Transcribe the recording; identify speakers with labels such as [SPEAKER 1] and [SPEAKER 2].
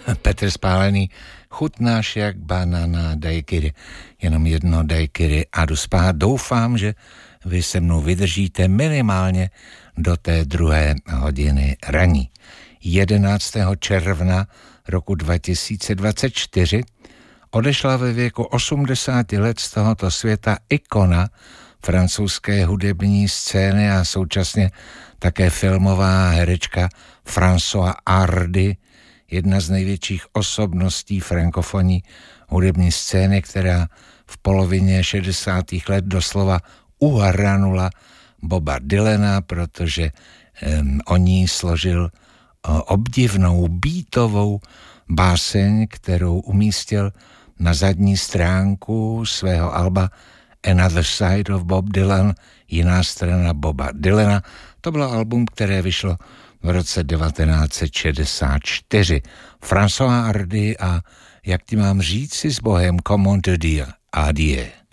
[SPEAKER 1] Petr Spálený, chutnáš jak banana daiquiri, jenom jedno daiquiri a jdu spát. Doufám, že vy se mnou vydržíte minimálně do té 2. hodiny raní. 11. června roku 2024 odešla ve věku 80 let z tohoto světa ikona francouzské hudební scény a současně také filmová herečka Françoise Hardy, jedna z největších osobností frankofonní hudební scény, která v polovině 60. let doslova uhranula Boba Dylana, protože o ní složil obdivnou beatovou báseň, kterou umístil na zadní stránku svého alba Another Side of Bob Dylan, jiná strana Boba Dylana. To bylo album, které vyšlo v roce 1964. Françoise Hardy a jak ti mám říct si s Bohem, comment te dire, adieu.